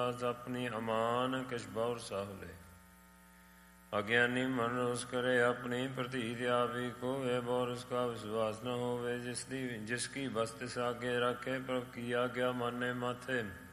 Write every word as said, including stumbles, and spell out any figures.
दास अपनी अमान किस बौर साह ले। अज्ञानी मन रोस करे अपनी प्रतीत आप ही को, वे बौर उसका विश्वास न होवे। जिसकी जिसकी बस्तिस आगे रखे प्रभु की आज्ञा माने माथे।